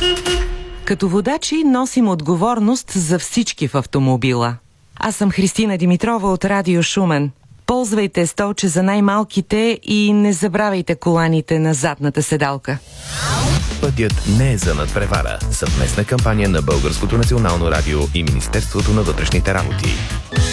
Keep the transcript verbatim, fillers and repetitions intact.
Като водачи носим отговорност за всички в автомобила. Аз съм Христина Димитрова от Радио Шумен. Ползвайте столче за най-малките и не забравяйте коланите на задната седалка. Пътят не е за надпревара. Съвместна кампания на Българското национално радио и Министерството на вътрешните работи.